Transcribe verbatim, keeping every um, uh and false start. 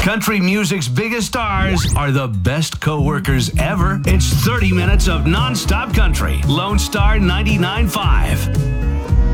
Country music's biggest stars are the best co-workers ever. It's thirty minutes of non-stop country. Lone Star ninety-nine point five.